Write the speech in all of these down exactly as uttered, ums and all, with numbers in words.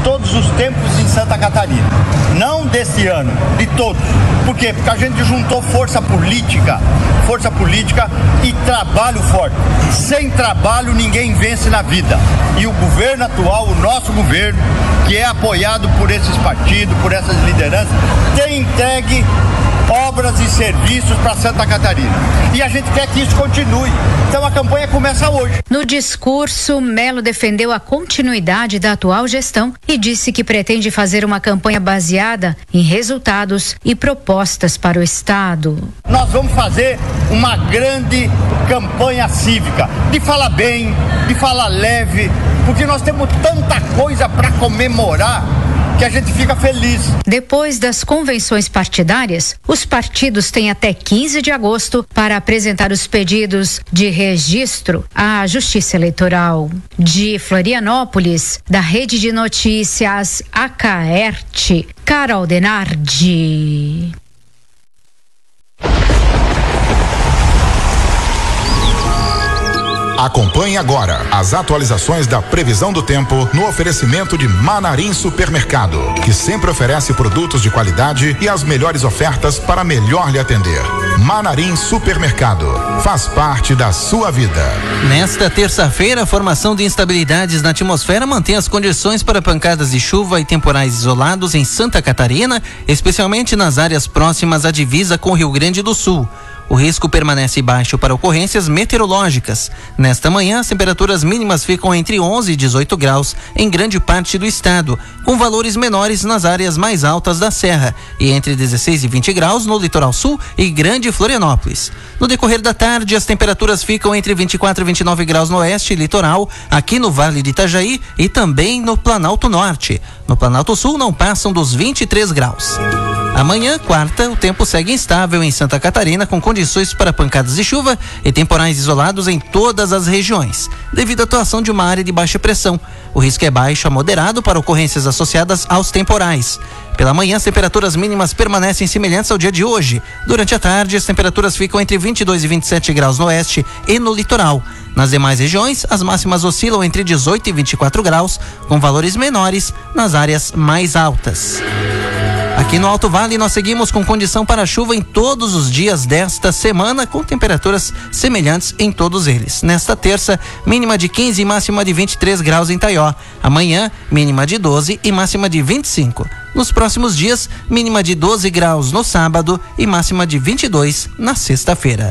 todos os tempos em Santa Catarina. Não desse ano, de todos. Por quê? Porque a gente juntou força política, força política e trabalho forte. Sem trabalho ninguém vence na vida. E o governo atual, o nosso governo, que é apoiado por esses partidos, por essas lideranças, tem entregue obras e serviços para Santa Catarina. E a gente quer que isso continue. Então a campanha começa hoje. No discurso, Melo defendeu a continuidade da atual gestão e disse que pretende fazer uma campanha baseada em resultados e propostas para o Estado. Nós vamos fazer uma grande campanha cívica, de falar bem, de falar leve, porque nós temos tanta coisa para comemorar que a gente fica feliz. Depois das convenções partidárias, os partidos têm até quinze de agosto para apresentar os pedidos de registro à Justiça Eleitoral. De Florianópolis, da Rede de Notícias Acaerte, Carol Denardi. Acompanhe agora as atualizações da previsão do tempo no oferecimento de Manarim Supermercado, que sempre oferece produtos de qualidade e as melhores ofertas para melhor lhe atender. Manarim Supermercado, faz parte da sua vida. Nesta terça-feira, a formação de instabilidades na atmosfera mantém as condições para pancadas de chuva e temporais isolados em Santa Catarina, especialmente nas áreas próximas à divisa com o Rio Grande do Sul. O risco permanece baixo para ocorrências meteorológicas. Nesta manhã, as temperaturas mínimas ficam entre onze e dezoito graus em grande parte do estado, com valores menores nas áreas mais altas da Serra e entre dezesseis e vinte graus no litoral sul e Grande Florianópolis. No decorrer da tarde, as temperaturas ficam entre vinte e quatro e vinte e nove graus no oeste e litoral, aqui no Vale de Itajaí e também no Planalto Norte. No Planalto Sul não passam dos vinte e três graus. Amanhã, quarta, o tempo segue instável em Santa Catarina, com condições para pancadas de chuva e temporais isolados em todas as regiões, devido à atuação de uma área de baixa pressão. O risco é baixo a moderado para ocorrências associadas aos temporais. Pela manhã, as temperaturas mínimas permanecem semelhantes ao dia de hoje. Durante a tarde, as temperaturas ficam entre vinte e dois e vinte e sete graus no oeste e no litoral. Nas demais regiões, as máximas oscilam entre dezoito e vinte e quatro graus, com valores menores nas áreas mais altas. Aqui no Alto Vale nós seguimos com condição para chuva em todos os dias desta semana, com temperaturas semelhantes em todos eles. Nesta terça, mínima de quinze e máxima de vinte e três graus em Taió. Amanhã, mínima de doze e máxima de vinte e cinco. Nos próximos dias, mínima de doze graus no sábado e máxima de vinte e dois na sexta-feira.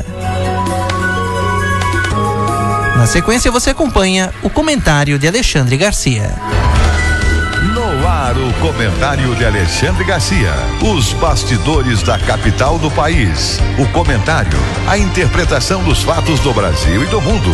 Na sequência, você acompanha o comentário de Alexandre Garcia. No ar, o comentário de Alexandre Garcia. Os bastidores da capital do país. O comentário, a interpretação dos fatos do Brasil e do mundo.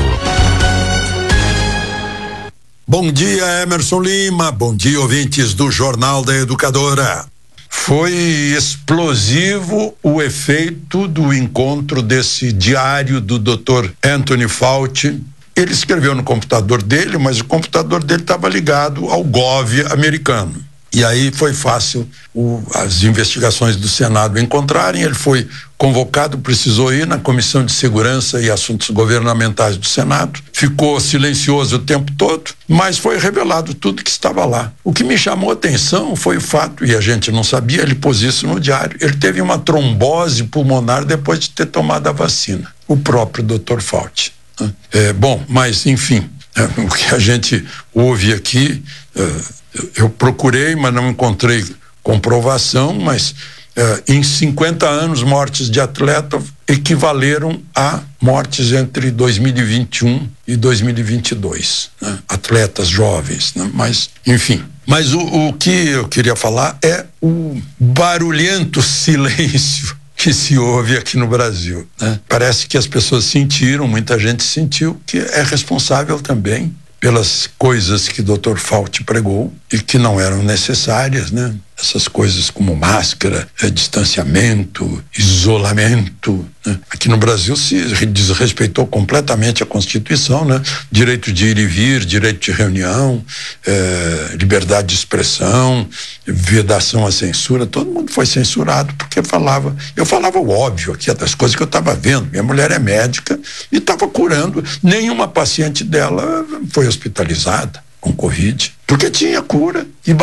Bom dia, Emerson Lima. Bom dia, ouvintes do Jornal da Educadora. Foi explosivo o efeito do encontro desse diário do doutor Anthony Fauci. Ele escreveu no computador dele, mas o computador dele estava ligado ao Gov americano. E aí foi fácil o, as investigações do Senado encontrarem. Ele foi convocado, precisou ir na Comissão de Segurança e Assuntos Governamentais do Senado. Ficou silencioso o tempo todo, mas foi revelado tudo que estava lá. O que me chamou a atenção foi o fato, e a gente não sabia, ele pôs isso no diário. Ele teve uma trombose pulmonar depois de ter tomado a vacina. O próprio doutor Fauci. É, bom, mas enfim, é, o que a gente ouve aqui, é, eu procurei, mas não encontrei comprovação, mas é, em cinquenta anos, mortes de atleta equivaleram a mortes entre dois mil e vinte e um e dois mil e vinte e dois, né? Atletas jovens, né? Mas enfim. Mas o, o que eu queria falar é o barulhento silêncio que se ouve aqui no Brasil, né? Parece que as pessoas sentiram, muita gente sentiu, que é responsável também pelas coisas que o doutor Fauci pregou e que não eram necessárias, né? Essas coisas como máscara, é, distanciamento, isolamento, né? Aqui no Brasil se desrespeitou completamente a Constituição, né? Direito de ir e vir, direito de reunião, é, liberdade de expressão, vedação à censura, todo mundo foi censurado porque falava, eu falava o óbvio aqui, das coisas que eu estava vendo. Minha mulher é médica e estava curando, nenhuma paciente dela foi hospitalizada com Covid, porque tinha cura. E